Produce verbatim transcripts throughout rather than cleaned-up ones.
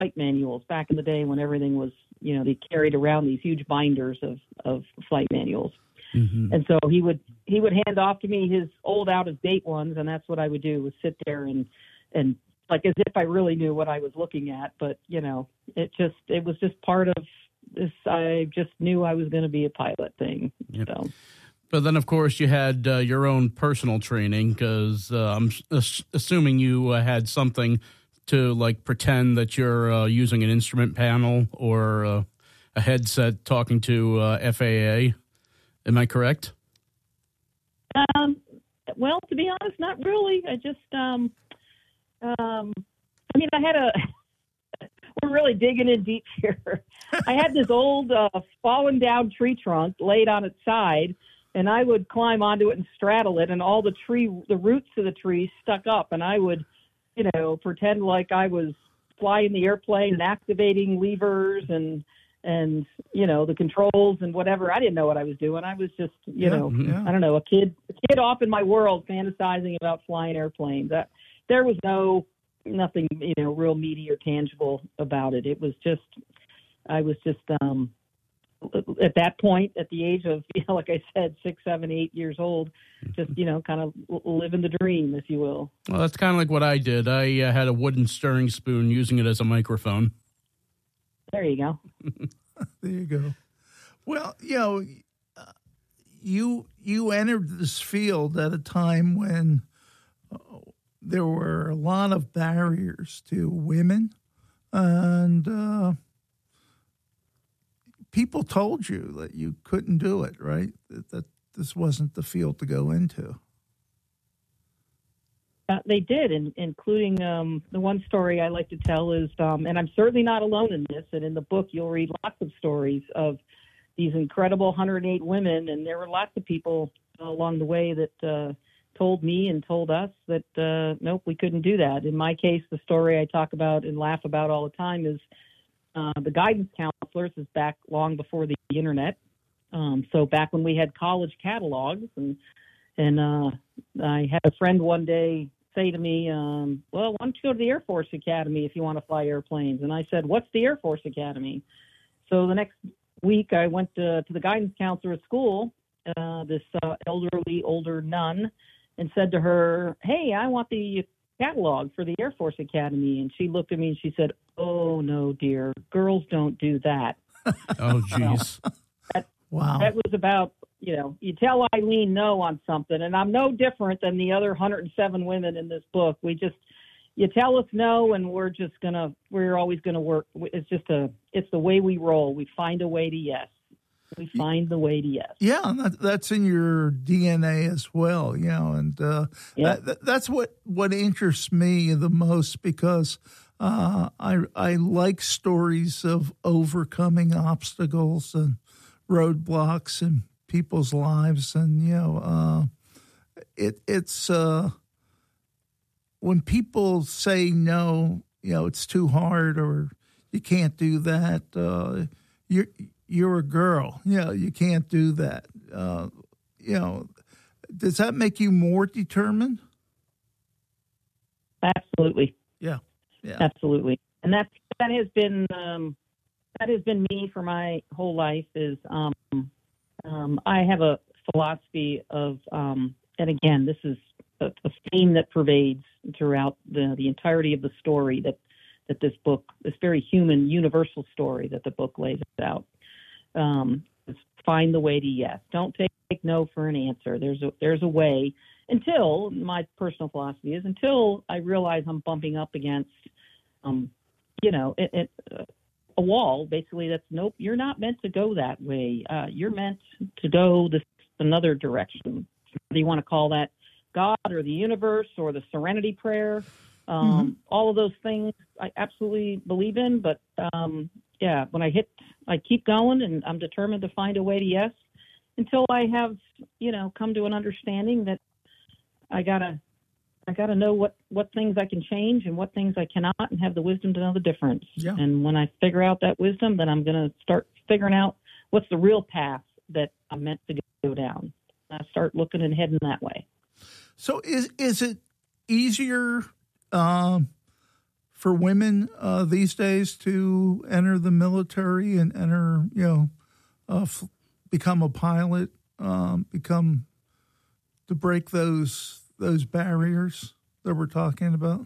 flight manuals back in the day when everything was, you know, they carried around these huge binders of, of flight manuals. Mm-hmm. And so he would he would hand off to me his old out of date ones, and that's what I would do, was sit there and and like as if I really knew what I was looking at. But you know, it just it was just part of this. I just knew I was going to be a pilot thing. Yep. So. But then, of course, you had uh, your own personal training, because uh, I'm ass- assuming you uh, had something to, like, pretend that you're uh, using an instrument panel or uh, a headset talking to uh, F A A. Am I correct? Um, well, to be honest, not really. I just, um, um, I mean, I had a, we're really digging in deep here. I had this old uh, fallen down tree trunk laid on its side, and I would climb onto it and straddle it, and all the tree, the roots of the tree stuck up, and I would, you know, pretend like I was flying the airplane and activating levers and, and, you know, the controls and whatever. I didn't know what I was doing. I was just, you yeah, know, yeah. I don't know, a kid, a kid off in my world fantasizing about flying airplanes. That, there was no, nothing, you know, real meaty or tangible about it. It was just, I was just, um, at that point, at the age of, you know, like I said, six, seven, eight years old, just, you know, kind of living the dream, if you will. Well, that's kind of like what I did. I uh, had a wooden stirring spoon, using it as a microphone. There you go. There you go. Well, you know, uh, you you entered this field at a time when uh, there were a lot of barriers to women, and uh, people told you that you couldn't do it, right? That, that this wasn't the field to go into. Uh, they did, and including um, the one story I like to tell is, um, and I'm certainly not alone in this, and in the book you'll read lots of stories of these incredible one hundred eight women, and there were lots of people uh, along the way that uh, told me and told us that, uh, nope, we couldn't do that. In my case, the story I talk about and laugh about all the time is uh, the guidance counselors is back long before the internet. Um, so back when we had college catalogs, and and uh, I had a friend one day say to me, um, well, why don't you go to the Air Force Academy if you want to fly airplanes? And I said, what's the Air Force Academy? So the next week I went to, to the guidance counselor at school, uh, this uh, elderly, older nun, and said to her, hey, I want the catalog for the Air Force Academy. And she looked at me and she said, oh, no, dear, girls don't do that. Oh, geez. that, wow. That was about, you know, you tell Eileen no on something, and I'm no different than the other one hundred seven women in this book. We just, you tell us no, and we're just gonna, we're always gonna work. It's just a, it's the way we roll. We find a way to yes. We find the way to yes. Yeah, that, that's in your D N A as well, you know, and uh, yeah. that, that's what, what interests me the most, because uh, I I like stories of overcoming obstacles and roadblocks and people's lives, and you know, uh, it it's uh, when people say no, you know, it's too hard or you can't do that. Uh, you're you're a girl, you know, you can't do that. Uh, you know, does that make you more determined? Absolutely. Yeah, yeah, absolutely. And that's that has been um, that has been me for my whole life. Is um, Um, I have a philosophy of, um, and again, this is a, a theme that pervades throughout the, the entirety of the story that, that this book, this very human, universal story that the book lays out. Um, is find the way to yes. Don't take, take no for an answer. There's a, there's a way until, my personal philosophy is, until I realize I'm bumping up against, um, you know, it, it, uh, a wall, basically, that's nope, you're not meant to go that way. Uh, you're meant to go this another direction. Whether you want to call that God or the universe or the serenity prayer, um, mm-hmm. all of those things I absolutely believe in. But um, yeah, when I hit, I keep going, and I'm determined to find a way to yes until I have, you know, come to an understanding that I gotta. I got to know what, what things I can change and what things I cannot, and have the wisdom to know the difference. Yeah. And when I figure out that wisdom, then I'm going to start figuring out what's the real path that I'm meant to go down. I start looking and heading that way. So is is it easier um, for women uh, these days to enter the military and enter, you know, uh, f- become a pilot, um, become to break those those barriers that we're talking about?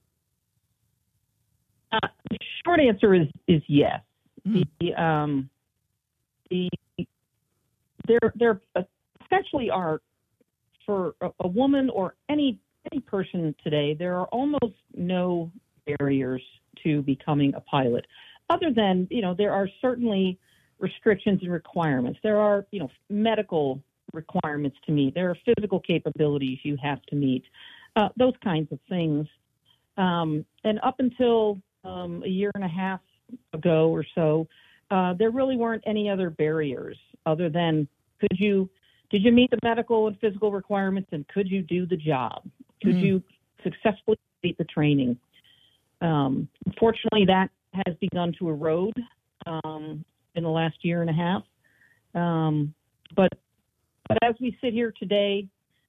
Uh, the short answer is is yes. Mm. The um, the there there essentially are for a, a woman or any any person today. There are almost no barriers to becoming a pilot, other than you know there are certainly restrictions and requirements. There are you know medical requirements to meet. There are physical capabilities you have to meet. Uh, those kinds of things. Um, and up until um, a year and a half ago or so, uh, there really weren't any other barriers other than could you did you meet the medical and physical requirements, and could you do the job? Could mm. you successfully complete the training? Um, unfortunately, that has begun to erode um, in the last year and a half. Um, but but as we sit here today,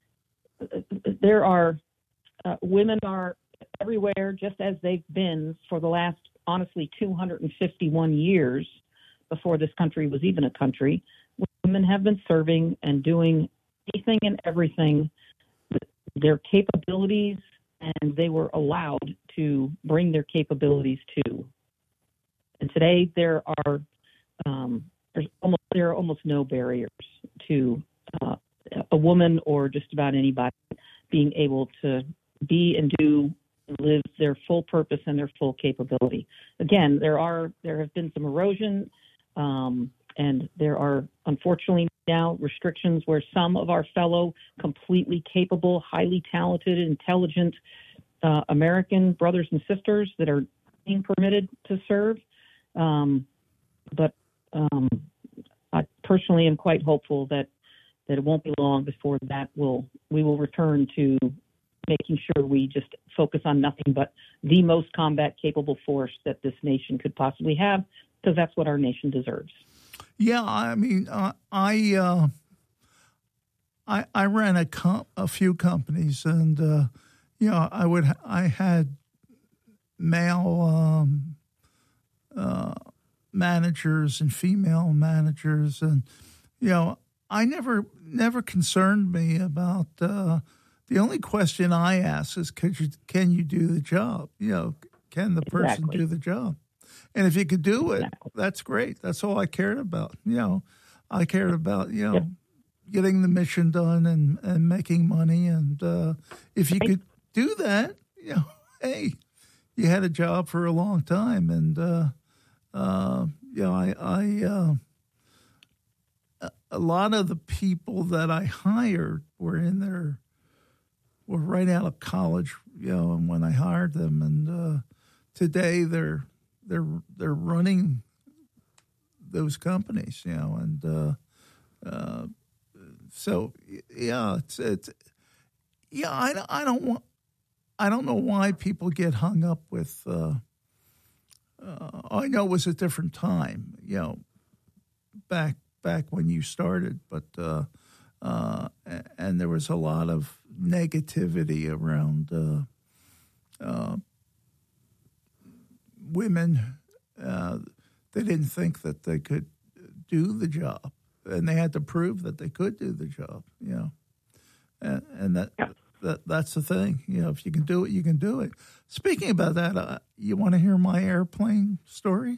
there are uh, women are everywhere, just as they've been for the last, honestly, two hundred fifty-one years before this country was even a country. Women have been serving and doing anything and everything, their capabilities, and they were allowed to bring their capabilities to. And today there are um, there's almost there are almost no barriers to uh, a woman or just about anybody being able to be and do and live their full purpose and their full capability. Again, there are there have been some erosion, um, and there are unfortunately now restrictions where some of our fellow completely capable, highly talented, intelligent uh, American brothers and sisters that are being permitted to serve. Um, but um, I personally am quite hopeful that that it won't be long before that will we will return to making sure we just focus on nothing but the most combat capable force that this nation could possibly have, because that's what our nation deserves. Yeah, I mean, uh, I, uh, I I ran a com- a few companies, and uh, you know, I would I had male um, uh, managers and female managers, and you know, I never never concerned me about. Uh, the only question I ask is, could you can you do the job? You know, can the person Exactly. do the job? And if you could do it, Exactly. that's great. That's all I cared about. You know, I cared about, you know, Yep. getting the mission done and, and making money. And uh, if you could do that, you know, hey, you had a job for a long time. And, uh, uh, you know, I, I uh, a lot of the people that I hired were in their, were right out of college, you know, and when I hired them. And uh, today they're, They're they're running those companies, you know, and uh, uh, so yeah, it's it's yeah. I, I don't want I don't know why people get hung up with. Uh, uh, I know it was a different time, you know, back back when you started, but uh, uh, and there was a lot of negativity around. Uh, uh, Women, uh, they didn't think that they could do the job, and they had to prove that they could do the job. You know, and, and that Yeah. that that's the thing. You know, if you can do it, you can do it. Speaking about that, uh, you want to hear my airplane story?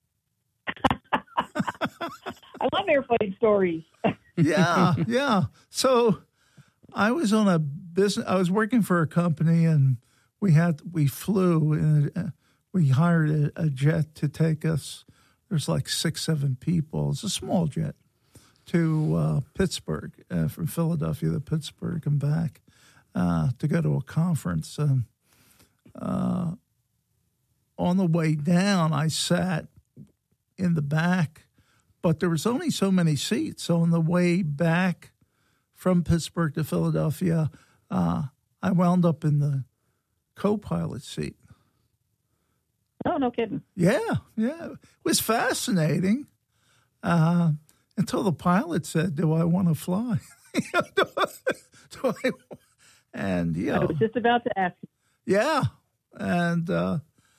I love airplane stories. yeah, yeah. So I was on a business. I was working for a company, and we had we flew in. A, We hired a, a jet to take us, there's like six, seven people. It's a small jet, to uh, Pittsburgh, uh, from Philadelphia to Pittsburgh and back uh, to go to a conference. And uh, on the way down, I sat in the back, but there was only so many seats. So on the way back from Pittsburgh to Philadelphia, uh, I wound up in the co-pilot seat. Oh, no kidding. Yeah, yeah. It was fascinating uh, until the pilot said, do I want to fly? do I, do I, and, you know. I was just about to ask you. Yeah. And uh,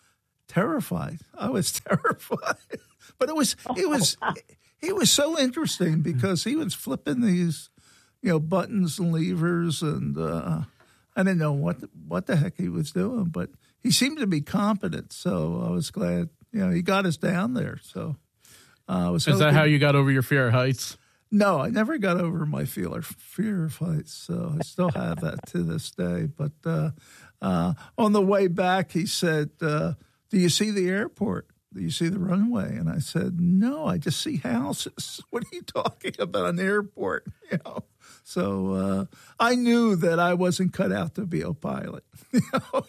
terrified. I was terrified. But it was it was it was so interesting because he was flipping these, you know, buttons and levers, and uh, I didn't know what the, what the heck he was doing, but he seemed to be competent. So I was glad, you know, he got us down there. So uh, I was. Is hoping, that how you got over your fear of heights? No, I never got over my fear fear of heights. So I still have that to this day. But uh, uh, on the way back, he said, uh, "Do you see the airport? Do you see the runway?" And I said, "No, I just see houses." What are you talking about, an airport? You know. So uh, I knew that I wasn't cut out to be a pilot. You know?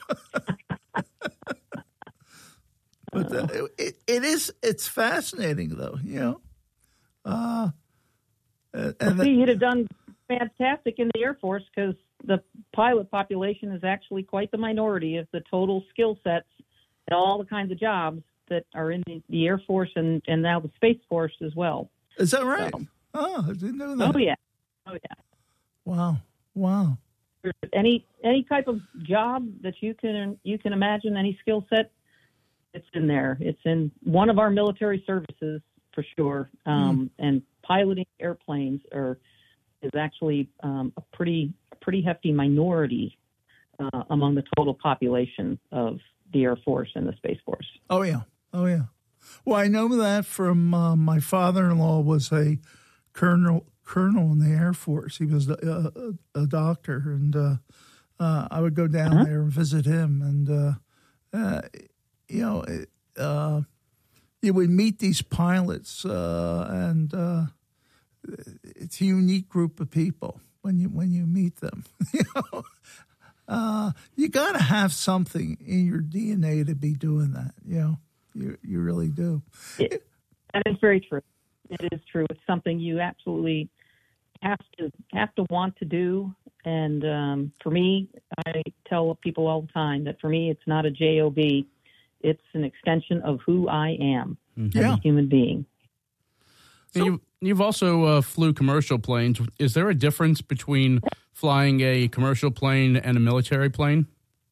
But uh, it, it is it's fascinating, though. You know. Uh, and well, see, you'd have done fantastic in the Air Force because the pilot population is actually quite the minority of the total skill sets and all the kinds of jobs that are in the, the Air Force and, and now the Space Force as well. Is that right? So, oh, I didn't know that. Oh, yeah. Oh, yeah. Wow. Wow. Any any type of job that you can you can imagine, any skill set, it's in there. It's in one of our military services for sure. Um, mm. And piloting airplanes are is actually um, a pretty pretty hefty minority uh, among the total population of the Air Force and the Space Force. Oh yeah, oh yeah. Well, I know that from uh, my father-in-law was a colonel colonel in the Air Force. He was a, a, a doctor, and uh, uh, I would go down uh-huh. there and visit him, and uh, uh, you know, uh, you would meet these pilots, uh, and uh, it's a unique group of people when you when you meet them. You know. Uh, you got to have something in your D N A to be doing that. You know, you you really do. It, that is very true. It is true. It's something you absolutely have to have to want to do. And um, for me, I tell people all the time that for me, it's not a job. It's an extension of who I am mm-hmm. as yeah. a human being. So, you, you've also uh, flew commercial planes. Is there a difference between flying a commercial plane and a military plane?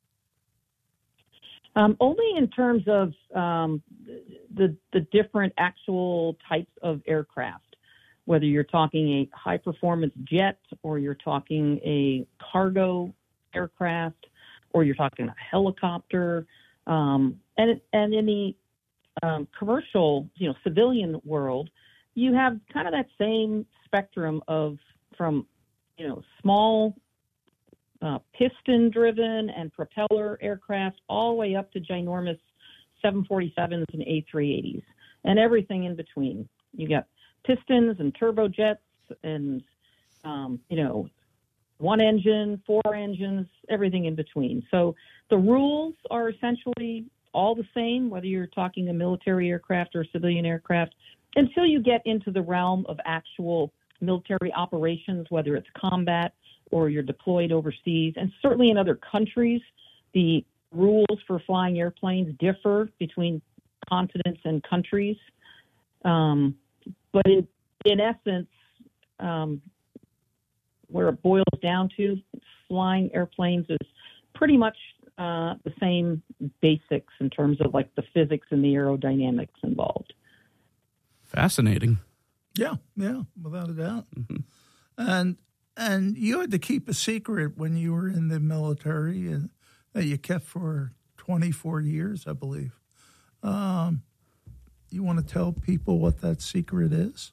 Um, only in terms of um, the the different actual types of aircraft, whether you're talking a high-performance jet or you're talking a cargo aircraft or you're talking a helicopter. Um, and, and in the um, commercial, you know, civilian world, you have kind of that same spectrum of from, you know, small uh, piston-driven and propeller aircraft all the way up to ginormous seven forty-sevens and A three eighties and everything in between. You got pistons and turbojets and, um, you know, one engine, four engines, everything in between. So the rules are essentially all the same, whether you're talking a military aircraft or a civilian aircraft, until you get into the realm of actual military operations, whether it's combat or you're deployed overseas. And certainly in other countries, the rules for flying airplanes differ between continents and countries. Um, but it, in essence, um, where it boils down to, flying airplanes is pretty much uh, the same basics in terms of like the physics and the aerodynamics involved. Fascinating. Yeah, yeah, without a doubt. Mm-hmm. And and you had to keep a secret when you were in the military, and that you kept for twenty-four years, I believe. Um, you want to tell people what that secret is?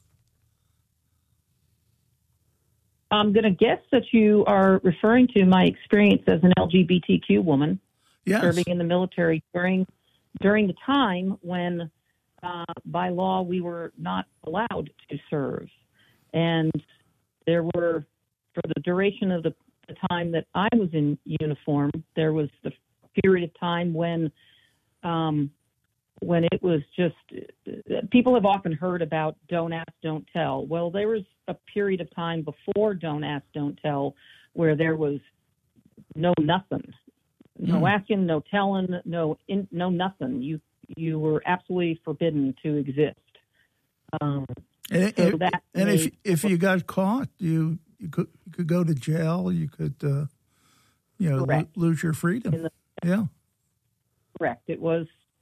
I'm going to guess that you are referring to my experience as an L G B T Q woman yes. serving in the military during during the time when, uh, by law, we were not allowed to serve. And there were, for the duration of the, the time that I was in uniform, there was the period of time when um, when it was just, people have often heard about don't ask, don't tell. Well, there was a period of time before don't ask, don't tell, where there was no nothing, no mm. asking, no telling, no in, no nothing. You you were absolutely forbidden to exist. Um, and so if, that and made, if if you got caught, you you could you could go to jail. You could uh, you know lo- lose your freedom. The, yeah, correct. It was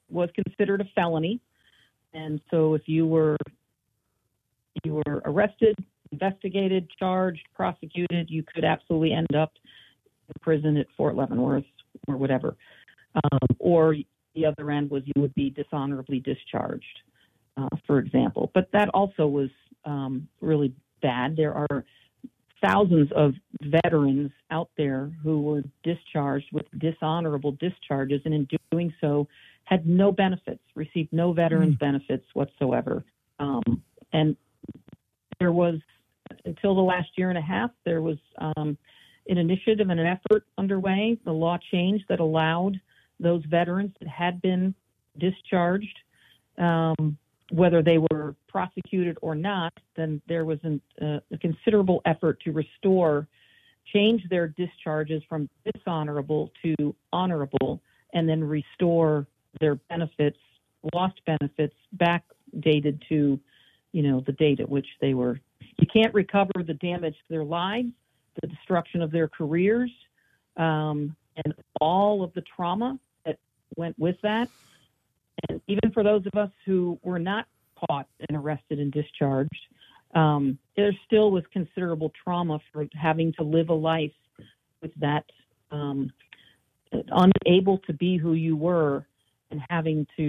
was considered a felony. And so if you were you were arrested, investigated, charged, prosecuted, you could absolutely end up in prison at Fort Leavenworth or whatever. Um, or the other end was you would be dishonorably discharged, uh, for example. But that also was um, really bad. There are thousands of veterans out there who were discharged with dishonorable discharges, and in doing so had no benefits, received no veterans' mm. benefits whatsoever. Um, and there was, until the last year and a half, there was um, an initiative and an effort underway. The law changed that allowed those veterans that had been discharged, um, whether they were prosecuted or not, then there was an, uh, a considerable effort to restore, change their discharges from dishonorable to honorable, and then restore their benefits, lost benefits, backdated to, you know, the date at which they were. You can't recover the damage to their lives, the destruction of their careers, um, and all of the trauma that went with that. And even for those of us who were not caught and arrested and discharged, um, there still was considerable trauma for having to live a life with that, um, unable to be who you were and having to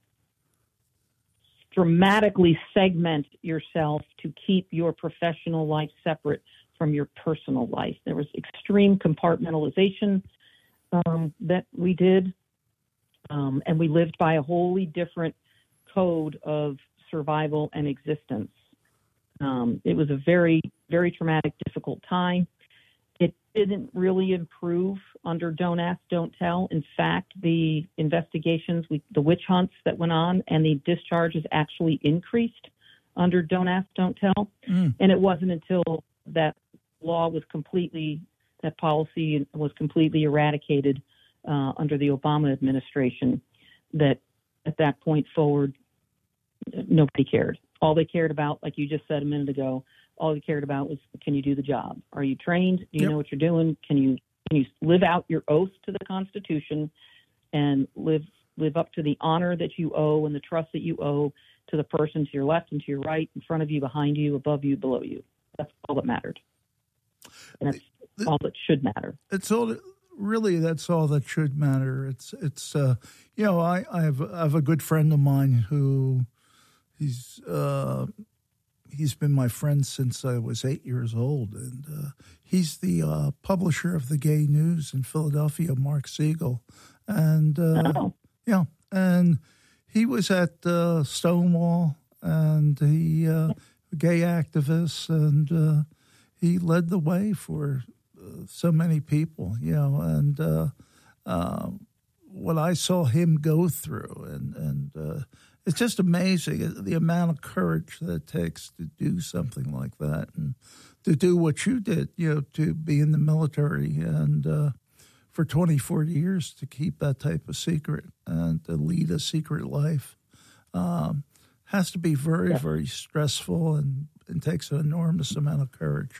dramatically segment yourself to keep your professional life separate from your personal life. There was extreme compartmentalization um, that we did, um, and we lived by a wholly different code of survival and existence. Um, it was a very, very traumatic, difficult time. It didn't really improve under Don't Ask, Don't Tell. In fact, the investigations, we, the witch hunts that went on, and the discharges actually increased under Don't Ask, Don't Tell. Mm. And it wasn't until that law was completely, that policy was completely eradicated uh, under the Obama administration that at that point forward, nobody cared. All they cared about, like you just said a minute ago, all they cared about was, can you do the job? Are you trained? Do you yep. know what you're doing? Can you can you live out your oath to the Constitution and live live up to the honor that you owe and the trust that you owe to the person to your left and to your right, in front of you, behind you, above you, below you? That's all that mattered. And that's the, all that should matter. It's all really that's all that should matter. It's it's uh, you know I I have I have a good friend of mine who he's. Uh, He's been my friend since I was eight years old, and uh, he's the uh, publisher of the Gay News in Philadelphia, Mark Siegel. And, uh, oh. yeah, and he was at uh, Stonewall, and he, uh, a gay activist, and uh, he led the way for uh, so many people, you know, and uh, uh, what I saw him go through, and, and uh, it's just amazing the amount of courage that it takes to do something like that and to do what you did, you know, to be in the military and uh, for twenty-four years to keep that type of secret and to lead a secret life um, has to be very, yeah. very stressful and, and takes an enormous amount of courage.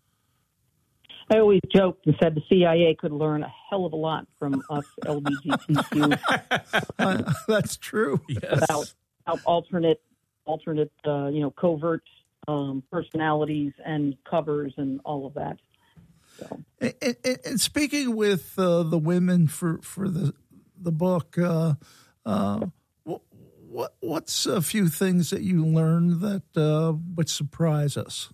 I always joked and said the C I A could learn a hell of a lot from us L G B T Q. uh, that's true. Yes. About, about alternate, alternate, uh, you know, covert um, personalities and covers and all of that. So. And, and, and speaking with uh, the women for, for the the book, uh, uh, what what's a few things that you learned that uh, would surprise us?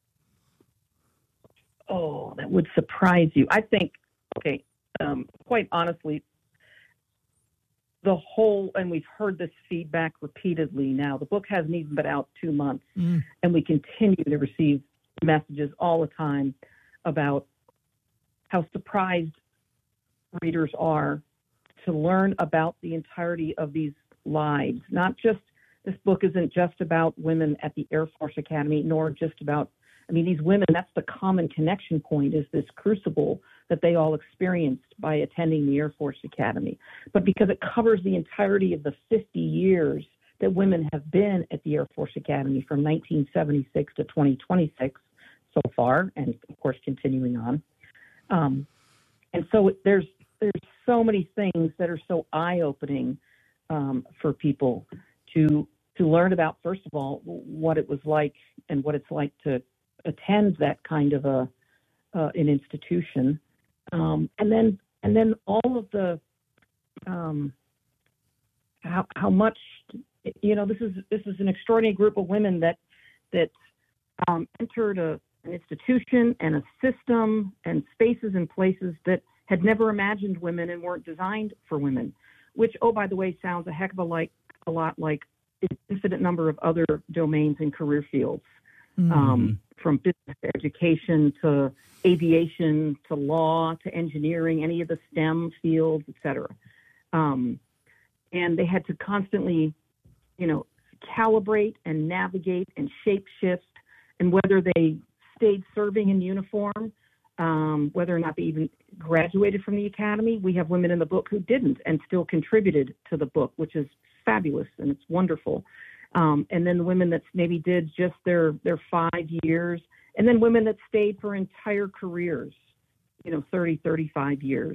Oh, that would surprise you. I think, okay, um, quite honestly, the whole, and we've heard this feedback repeatedly now, the book hasn't even been out two months, mm. and we continue to receive messages all the time about how surprised readers are to learn about the entirety of these lives. Not just, this book isn't just about women at the Air Force Academy, nor just about I mean, these women, that's the common connection point, is this crucible that they all experienced by attending the Air Force Academy. But because it covers the entirety of the fifty years that women have been at the Air Force Academy from nineteen seventy-six to twenty twenty-six so far, and of course continuing on. Um, and so there's there's so many things that are so eye-opening um, for people to to learn about, first of all, what it was like and what it's like to attend that kind of a uh, an institution, um, and then and then all of the um, how how much you know this is this is an extraordinary group of women that that um, entered a, an institution and a system and spaces and places that had never imagined women and weren't designed for women, which, oh, by the way, sounds a heck of a like a lot like an infinite number of other domains and career fields, mm-hmm. um, from business to education to aviation to law to engineering, any of the STEM fields, et cetera. Um, and they had to constantly, you know, calibrate and navigate and shape shift, and whether they stayed serving in uniform, um, whether or not they even graduated from the academy. We have women in the book who didn't and still contributed to the book, which is fabulous and it's wonderful. Um, and then the women that maybe did just their, their five years, and then women that stayed for entire careers, you know, thirty, thirty-five years.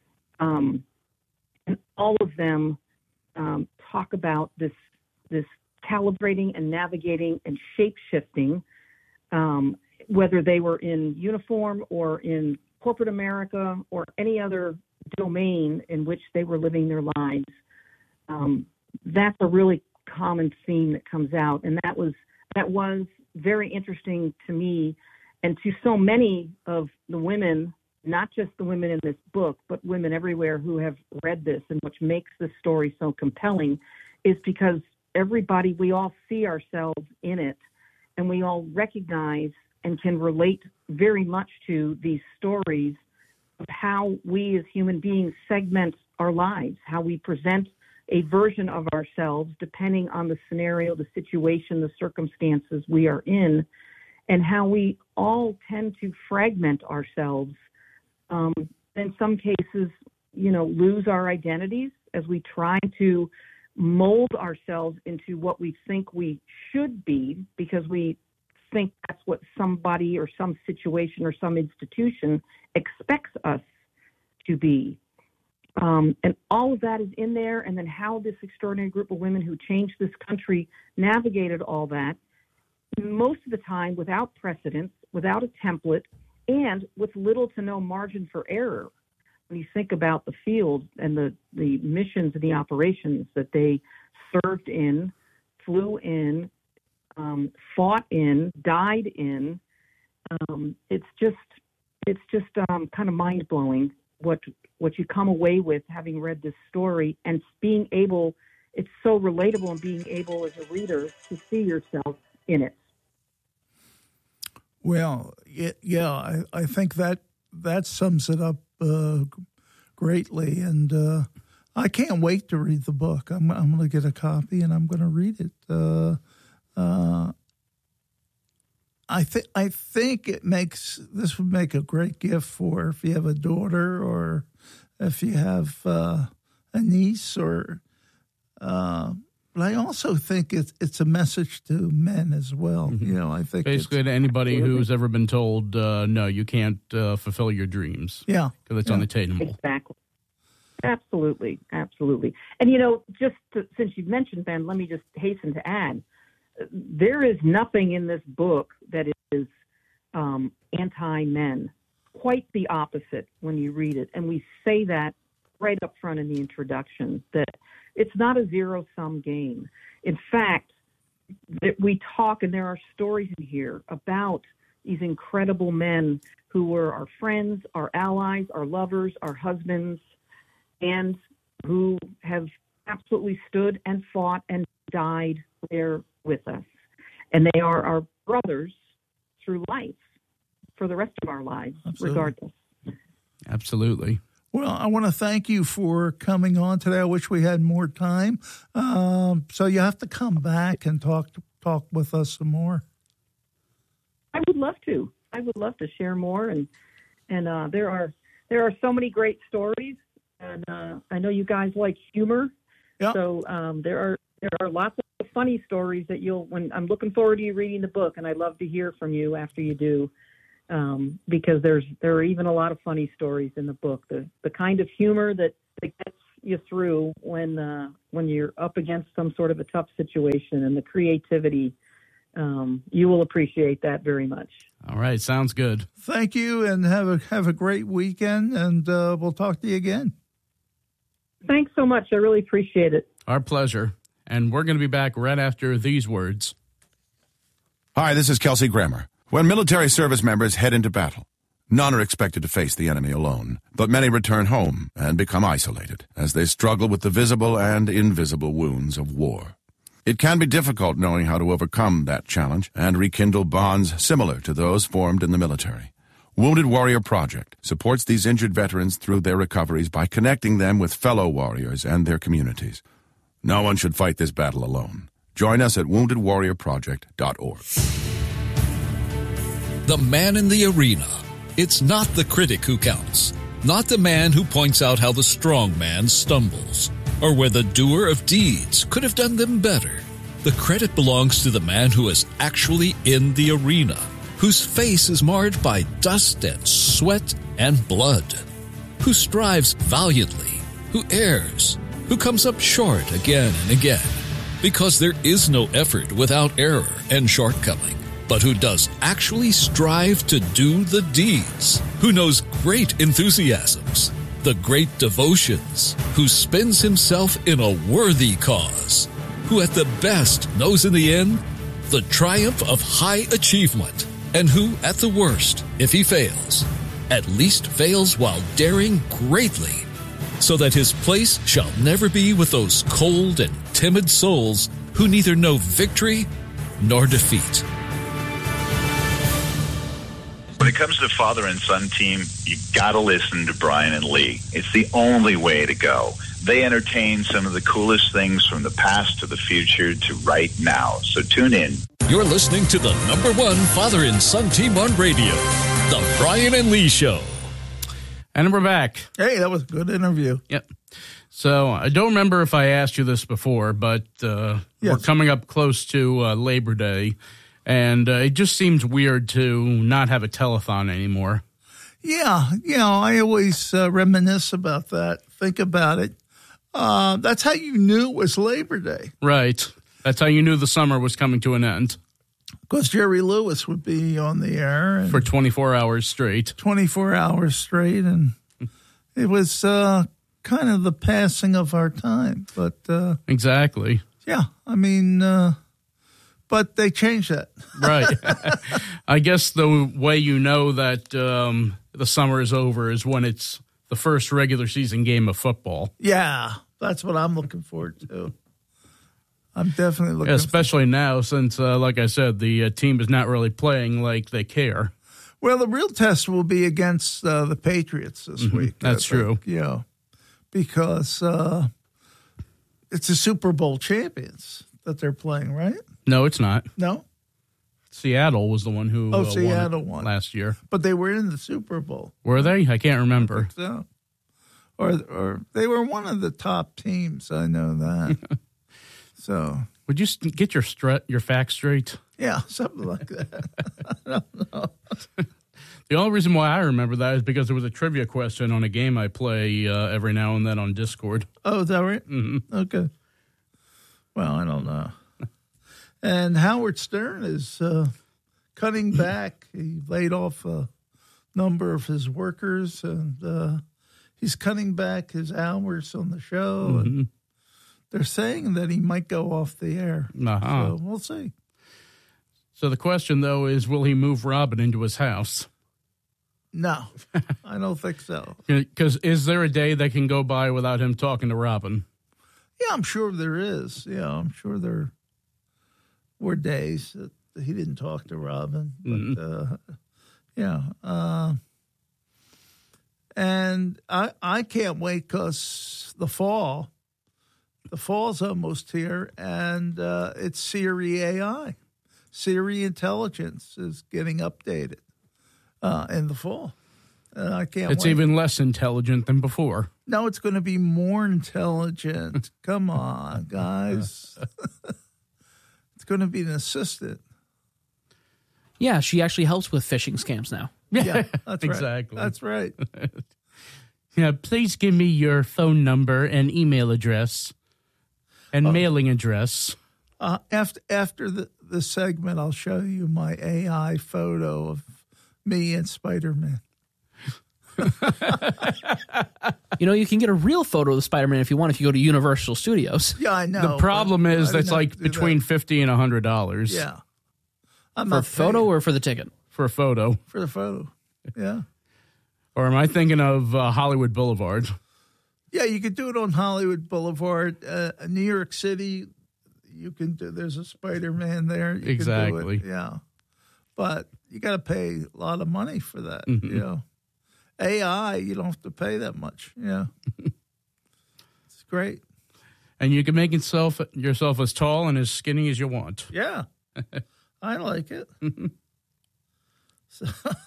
Um, and all of them um, talk about this, this calibrating and navigating and shape-shifting, um, whether they were in uniform or in corporate America or any other domain in which they were living their lives. Um, that's a really common theme that comes out, and that was that was very interesting to me and to so many of the women, not just the women in this book, but women everywhere who have read this, and which makes this story so compelling is because everybody, we all see ourselves in it, and we all recognize and can relate very much to these stories of how we as human beings segment our lives, how we present a version of ourselves depending on the scenario, the situation, the circumstances we are in, and how we all tend to fragment ourselves. Um, in some cases, you know, lose our identities as we try to mold ourselves into what we think we should be because we think that's what somebody or some situation or some institution expects us to be. Um, and all of that is in there, and then how this extraordinary group of women who changed this country navigated all that, most of the time without precedence, without a template, and with little to no margin for error. When you think about the field and the, the missions and the operations that they served in, flew in, um, fought in, died in, um, it's just it's just um, kind of mind-blowing what what you come away with having read this story and being able, it's so relatable, and being able as a reader to see yourself in it. Well, yeah, I, I think that that sums it up uh, greatly, and uh, I can't wait to read the book. I'm, I'm going to get a copy, and I'm going to read it. Uh, uh, I think I think it makes this would make a great gift for if you have a daughter or if you have uh, a niece, or. Uh, But I also think it's it's a message to men as well. Mm-hmm. You know, I think basically to anybody who's ever been told uh, no, you can't uh, fulfill your dreams. Yeah, because it's yeah. unattainable. Exactly. Absolutely, absolutely. And you know, just to, since you've mentioned Ben, let me just hasten to add: there is nothing in this book that is um, anti-men. Quite the opposite when you read it, and we say that right up front in the introduction that it's not a zero-sum game. In fact, that we talk, and there are stories in here about these incredible men who were our friends, our allies, our lovers, our husbands, and who have absolutely stood and fought and died there with us. And they are our brothers through life for the rest of our lives, Absolutely. regardless. Absolutely. Well, I want to thank you for coming on today. I wish we had more time. Um, so you have to come back and talk talk with us some more. I would love to. I would love to share more. And and uh, there are there are so many great stories. And uh, I know you guys like humor. Yep. So um, there are there are lots of funny stories that you'll. When I'm looking forward to you reading the book, and I'd love to hear from you after you do. Um, because there's there are even a lot of funny stories in the book. The the kind of humor that, that gets you through when uh, when you're up against some sort of a tough situation, and the creativity. Um, you will appreciate that very much. All right, sounds good. Thank you, and have a have a great weekend, and uh, we'll talk to you again. Thanks so much. I really appreciate it. Our pleasure. And we're going to be back right after these words. Hi, this is Kelsey Grammer. When military service members head into battle, none are expected to face the enemy alone, but many return home and become isolated as they struggle with the visible and invisible wounds of war. It can be difficult knowing how to overcome that challenge and rekindle bonds similar to those formed in the military. Wounded Warrior Project supports these injured veterans through their recoveries by connecting them with fellow warriors and their communities. No one should fight this battle alone. Join us at wounded warrior project dot org. The man in the arena. It's not the critic who counts, not the man who points out how the strong man stumbles, or where the doer of deeds could have done them better. The credit belongs to the man who is actually in the arena, whose face is marred by dust and sweat and blood, who strives valiantly, who errs, who comes up short again and again, because there is no effort without error and shortcoming, but who does actually strive to do the deeds, who knows great enthusiasms, the great devotions, who spends himself in a worthy cause, who at the best knows in the end the triumph of high achievement, and who at the worst, if he fails, at least fails while daring greatly, so that his place shall never be with those cold and timid souls who neither know victory nor defeat. When it comes to father and son team, you got to listen to Brian and Lee. It's the only way to go. They entertain some of the coolest things from the past to the future to right now. So tune in. You're listening to the number one father and son team on radio, The Brian and Lee Show. And we're back. Hey, that was a good interview. Yep. So I don't remember if I asked you this before, but uh, yes. We're coming up close to uh, Labor Day. And uh, it just seems weird to not have a telethon anymore. Yeah, you know, I always uh, reminisce about that, think about it. Uh, that's how you knew it was Labor Day. Right. That's how you knew the summer was coming to an end. Because Jerry Lewis would be on the air. And for twenty-four hours straight. twenty-four hours straight. And it was uh, kind of the passing of our time. But uh, exactly. Yeah, I mean... Uh, But they changed that. Right. I guess the way you know that um, the summer is over is when it's the first regular season game of football. Yeah, that's what I'm looking forward to. I'm definitely looking yeah, especially now since, uh, like I said, the uh, team is not really playing like they care. Well, the real test will be against uh, the Patriots this mm-hmm. week. That's true. Yeah, you know, because uh, it's the Super Bowl champions that they're playing, right? No, it's not. No? Seattle was the one who oh, uh, Seattle won, won last year. But they were in the Super Bowl. Were they? I can't remember. I so. Or or they were one of the top teams. I know that. So would you get your stre- your facts straight? Yeah, something like that. I don't know. The only reason why I remember that is because there was a trivia question on a game I play uh, every now and then on Discord. Oh, is that right? Mm-hmm. Okay. Well, I don't know. And Howard Stern is uh, cutting back. He laid off a number of his workers, and uh, he's cutting back his hours on the show. Mm-hmm. And they're saying that he might go off the air. Uh-huh. So we'll see. So the question, though, is will he move Robin into his house? No, I don't think so. Because is there a day that can go by without him talking to Robin? Yeah, I'm sure there is. Yeah, I'm sure there were days that he didn't talk to Robin. But, mm-hmm. uh, yeah. Uh, and I I can't wait because the fall, the fall's almost here, and uh, it's Siri A I. Siri Intelligence is getting updated uh, in the fall. Uh, I can't It's wait. even less intelligent than before. No, it's going to be more intelligent. Come on, guys. It's going to be an assistant. Yeah, she actually helps with phishing scams now. Yeah, that's right. Exactly. That's right. Yeah, please give me your phone number and email address and Oh. mailing address. Uh, after after the, the segment, I'll show you my A I photo of me and Spider-Man. You know, you can get a real photo of Spider-Man if you want, if you go to Universal Studios. Yeah, I know. The problem but I is didn't that's have like to do between that. fifty and a hundred dollars. Yeah. I'm For a not photo paying or for the ticket? for a photo. for the photo. Yeah. Or am I thinking of uh, Hollywood Boulevard? Yeah, you could do it on Hollywood Boulevard. Uh, New York City, you can do, there's a Spider-Man there. You can do Exactly. it, yeah. But you got to pay a lot of money for that, Mhm. you know. A I, you don't have to pay that much. Yeah. It's great. And you can make yourself yourself as tall and as skinny as you want. Yeah. I like it. So,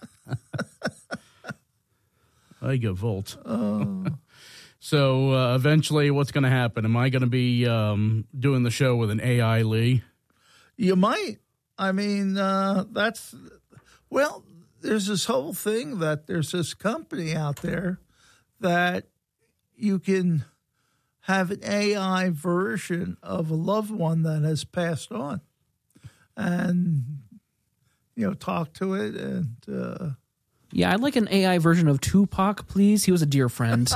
I go Volt. oh. So uh, eventually, what's going to happen? Am I going to be um, doing the show with an A I Lee? You might. I mean, uh, that's, well, there's this whole thing that there's this company out there that you can have an A I version of a loved one that has passed on and, you know, talk to it. And, uh, Yeah, I'd like an A I version of Tupac, please. He was a dear friend.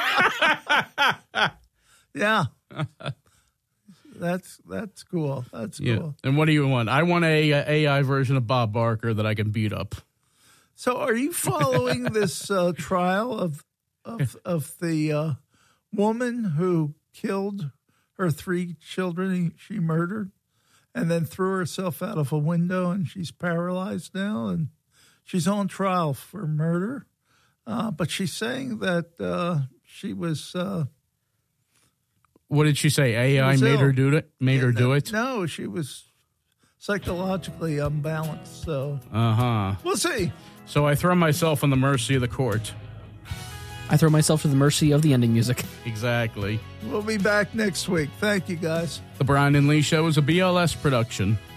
yeah. That's that's cool. That's Yeah. cool. And what do you want? I want a, a AI version of Bob Barker that I can beat up. So, are you following this uh, trial of of of the uh, woman who killed her three children? She murdered, and then threw herself out of a window, and she's paralyzed now, and she's on trial for murder. Uh, but she's saying that uh, she was. Uh, What did she say? A I was made ill. her do it. Made her do it. No, she was psychologically unbalanced. So Uh huh. we'll see. So I throw myself on the mercy of the court. I throw myself to the mercy of the ending music. Exactly. We'll be back next week. Thank you, guys. The Brian and Lee Show is a B L S production.